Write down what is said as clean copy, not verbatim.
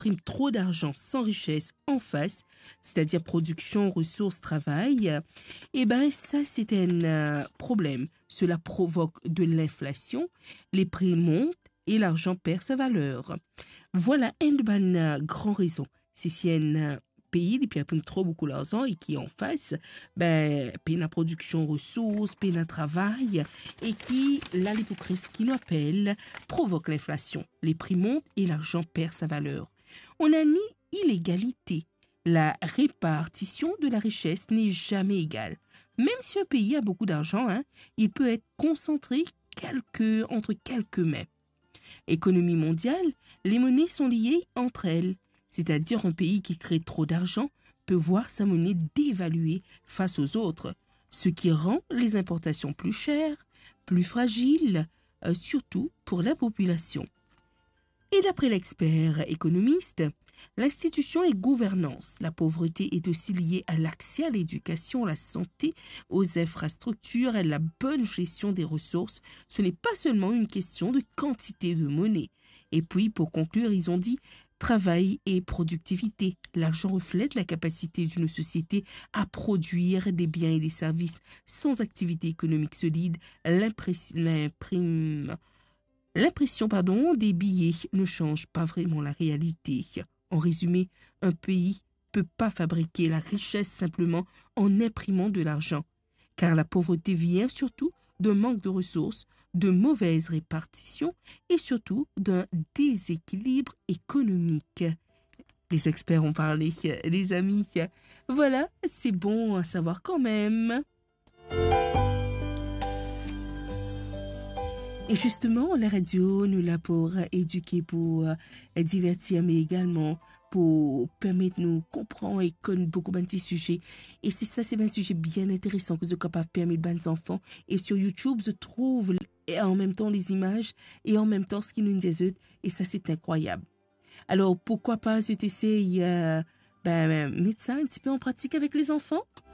exprime trop d'argent sans richesse en face, c'est-à-dire production, ressources, travail, eh ben ça c'est un problème. Cela provoque de l'inflation, les prix montent et l'argent perd sa valeur. Voilà une bonne grande raison. Si un pays qui a trop beaucoup d'argent et qui en face, ben, paye la production ressources, paye le travail et qui, là, l'hypocrisie qui nous appelle, provoque l'inflation. Les prix montent et l'argent perd sa valeur. On n'a ni illégalité. La répartition de la richesse n'est jamais égale. Même si un pays a beaucoup d'argent, il peut être concentré entre quelques mains. Économie mondiale, les monnaies sont liées entre elles. C'est-à-dire un pays qui crée trop d'argent peut voir sa monnaie dévaluer face aux autres, ce qui rend les importations plus chères, plus fragiles, surtout pour la population. Et d'après l'expert économiste, l'institution et gouvernance. La pauvreté est aussi liée à l'accès à l'éducation, à la santé, aux infrastructures, à la bonne gestion des ressources. Ce n'est pas seulement une question de quantité de monnaie. Et puis, pour conclure, ils ont dit travail et productivité. L'argent reflète la capacité d'une société à produire des biens et des services. Sans activité économique solide, l'impression des billets ne change pas vraiment la réalité. En résumé, un pays ne peut pas fabriquer la richesse simplement en imprimant de l'argent, car la pauvreté vient surtout d'un manque de ressources, de mauvaise répartition et surtout d'un déséquilibre économique. Les experts ont parlé, les amis. Voilà, c'est bon à savoir quand même. Et justement, la radio, nous l'a pour éduquer, pour divertir, mais également pour permettre de nous comprendre et connaître beaucoup de petits sujets. Et c'est ça, c'est un sujet bien intéressant que je suis capable de permettre aux enfants. Et sur YouTube, je trouve en même temps les images et en même temps ce qu'ils nous disent. Et ça, c'est incroyable. Alors, pourquoi pas, je t'essaye mettre ça un petit peu en pratique avec les enfants?